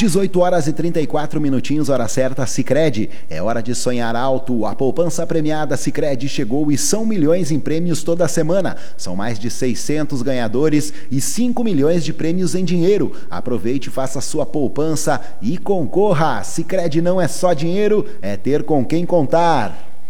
18 horas e 34 minutinhos, hora certa, Sicredi. É hora de sonhar alto. A poupança premiada Sicredi chegou e são milhões em prêmios toda semana. São mais de 600 ganhadores e 5 milhões de prêmios em dinheiro. Aproveite e faça sua poupança e concorra. Sicredi não é só dinheiro, é ter com quem contar.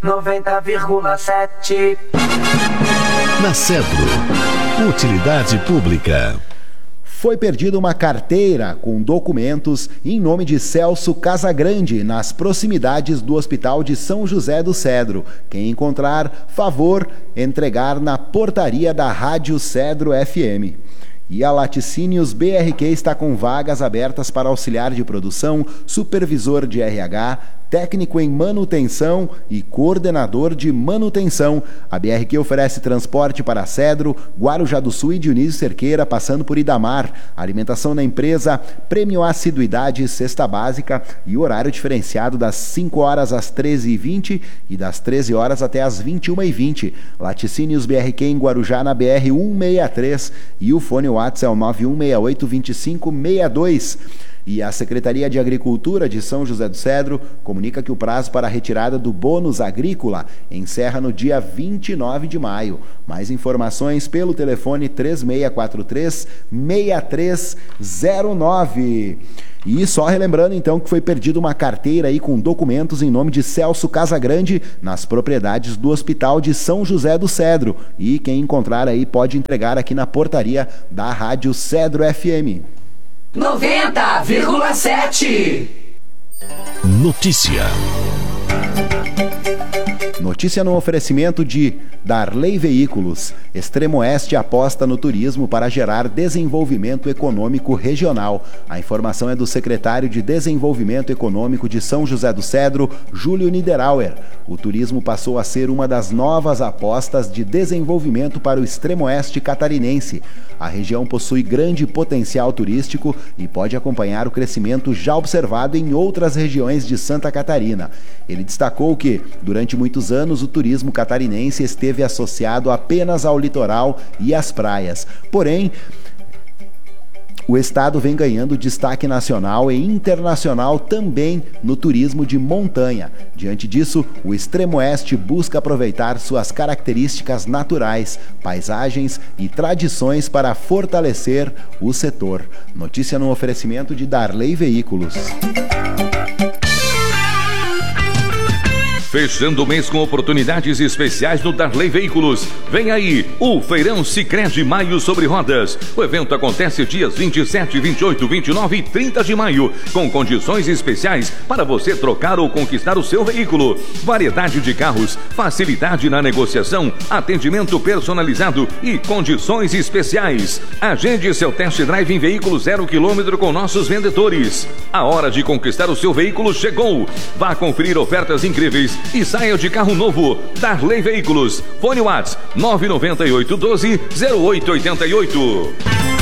90,7 Na Cedro, utilidade pública. Foi perdida uma carteira com documentos em nome de Celso Casagrande nas proximidades do Hospital de São José do Cedro. Quem encontrar, favor entregar na portaria da Rádio Cedro FM. E a Laticínios BRQ está com vagas abertas para auxiliar de produção, supervisor de RH, técnico em manutenção e coordenador de manutenção. A BRQ oferece transporte para Cedro, Guarujá do Sul e Dionísio Cerqueira, passando por Idamar. Alimentação na empresa, prêmio assiduidade, cesta básica e horário diferenciado das 5 horas às 13h20 e das 13 horas até às 21h20. Laticínios BRQ em Guarujá, na BR 163, e o fone WhatsApp é o 91682562. E a Secretaria de Agricultura de São José do Cedro comunica que o prazo para a retirada do bônus agrícola encerra no dia 29 de maio. Mais informações pelo telefone 3643-6309. E só relembrando então que foi perdida uma carteira aí com documentos em nome de Celso Casagrande nas propriedades do Hospital de São José do Cedro. E quem encontrar aí pode entregar aqui na portaria da Rádio Cedro FM. 90,7 Notícia. Notícia no oferecimento de Darley Veículos. Extremo Oeste aposta no turismo para gerar desenvolvimento econômico regional. A informação é do secretário de Desenvolvimento Econômico de São José do Cedro, Júlio Niederauer. O turismo passou a ser uma das novas apostas de desenvolvimento para o Extremo Oeste catarinense. A região possui grande potencial turístico e pode acompanhar o crescimento já observado em outras regiões de Santa Catarina. Ele destacou que, durante muitos anos, o turismo catarinense esteve associado apenas ao litoral e às praias. Porém, o estado vem ganhando destaque nacional e internacional também no turismo de montanha. Diante disso, o Extremo Oeste busca aproveitar suas características naturais, paisagens e tradições para fortalecer o setor. Notícia no oferecimento de Darley Veículos. Fechando o mês com oportunidades especiais no Darley Veículos. Vem aí o Feirão Sicredi Maio sobre Rodas. O evento acontece dias 27, 28, 29 e 30 de maio, com condições especiais para você trocar ou conquistar o seu veículo. Variedade de carros, facilidade na negociação, atendimento personalizado e condições especiais. Agende seu test drive em veículo 0 km com nossos vendedores. A hora de conquistar o seu veículo chegou. Vá conferir ofertas incríveis e saia de carro novo. Darley Veículos. Fone WhatsApp 99812-0888.